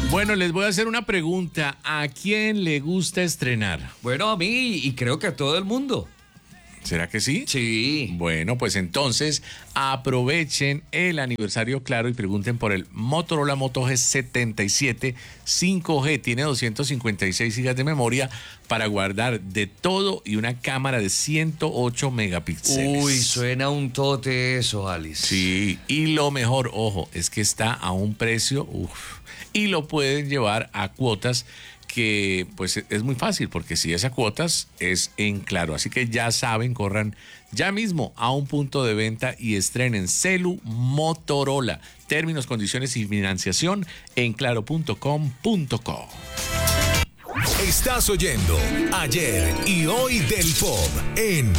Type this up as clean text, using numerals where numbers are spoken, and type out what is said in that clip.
Bueno, les voy a hacer una pregunta. ¿A quién le gusta estrenar? Bueno, a mí y creo que a todo el mundo. ¿Será que sí? Sí. Bueno, pues entonces aprovechen el aniversario Claro y pregunten por el Motorola Moto G77 5G. Tiene 256 GB de memoria para guardar de todo y una cámara de 108 megapíxeles. Uy, suena un tote eso, Alice. Sí, y lo mejor, ojo, es que está a un precio, y lo pueden llevar a cuotas que pues es muy fácil, porque si es a cuotas es en Claro. Así que ya saben, corran ya mismo a un punto de venta y estrenen Celu Motorola. Términos, condiciones y financiación en claro.com.co. Estás oyendo Ayer y Hoy del Pop en